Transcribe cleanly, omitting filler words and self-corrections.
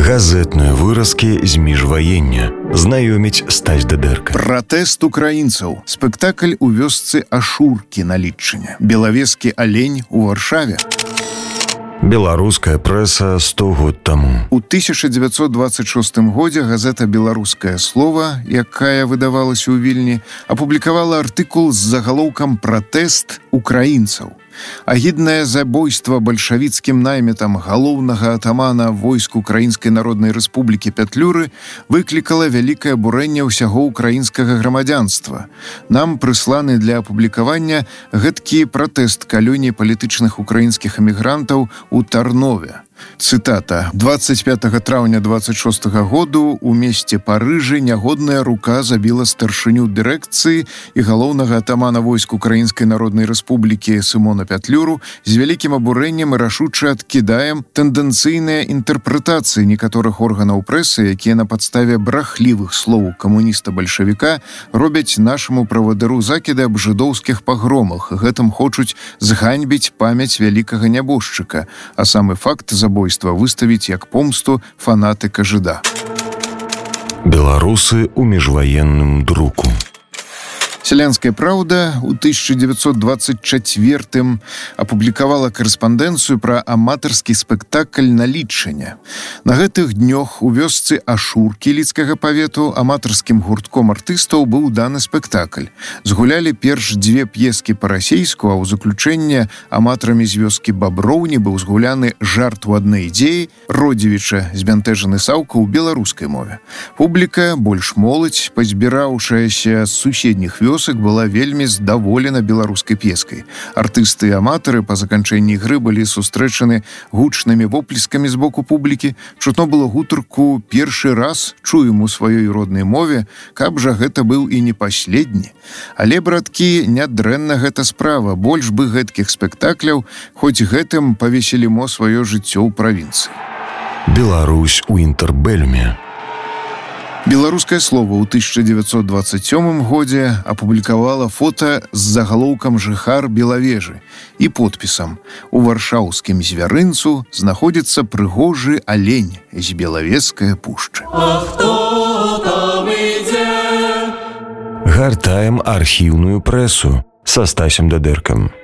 Газетныя выразкі з міжваення. Знаёміць Стась Дадэрка. Пратэст украінцаў. Спектакль у вёсцы Ашуркі на Літчыне. Белавескі алень у Варшаве. Беларуская прэса 100 год таму. У 1926 годзе газета «Беларускае слова», якая выдавалася ў Вільні, апублікавала артыкул з загалоўкам «Пратэст украінцаў». Агіднае забойства бальшавіцкім наймітам галоўнага атамана войск Украінскай Народнай Рэспублікі Пятлюры выклікала вялікае абурэнне ўсяго украінскага грамадзянства. Нам прысланы для апублікавання гэткі пратэст калоній палітычных украінскіх эмігрантаў у Тарнове. Цытата. 25 траўня 26 году у месце Парыжы нягодная рука забіла старшыню дырэкцыі і галоўнага атамана войск Украінскай Народнай Рэспублікі Сымона Пятлюру з вялікім абурэннем і рашуча адкідаем тэндэнцыйныя інтэрпрэтацыі некаторых органаў прэсы, якія на падставе брахлівых слоў камуніста-бальшавіка робяць нашаму правадыру закіды аб жыдоўскіх пагромах. Гэтым хочуць зганьбіць памяць вялікага нябожчыка, а самы факт забойства выставіць як помсту фанатыка жыда. Беларусы ў міжваенным друку. «Селянская правда» у 1924 апублікавала карэспандэнцыю пра аматарскі спектакль на Літчыне. На гэтых днёх у вёсцы Ашуркі Ліцкага павету аматарскім гуртком артыстаў быў даны спектакль. Згулялі перш дзве п'ескі па-расейску, а ў заключэнне аматарамі з вёскі Баброўні быў згуляны жарт у адной ідзеі Родзевіча збянтэжаны Саўка ў беларускай мове. Публіка, больш моладзь, пазбіраўшаяся з суседніх вёсак, была вельмі здаволена беларускай п'ескай. Артысты і аматары па заканчэнні ігры былі сустрэчаны гучнымі воплескамі з боку публікі. Чутно было гутарку «Першы раз чуем у сваёй роднай мове, каб жа гэта быў і не паследні». Але, браткі, нядрэнна гэта справа. Больш бы гэткіх спектакляў, хоць гэтым павесялімо сваё жыццё ў правінцыі. Беларусь у інтэрбэлюме. «Беларускае слова» ў 1927 годзе апублікавала фота з загалоўкам «Жыхар Белавежы» і подпісам «У варшаўскім звярынцу знаходзіцца прыгожы алень з Белавежскае пушчы». А хто там ідзе? Гартаем архіўную прэсу са Стасем Дадэркам.